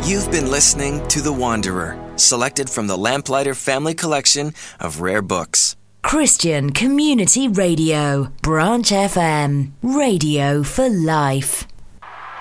You've been listening to The Wanderer, selected from the Lamplighter Family Collection of rare books. Christian Community Radio, Branch FM, radio for life.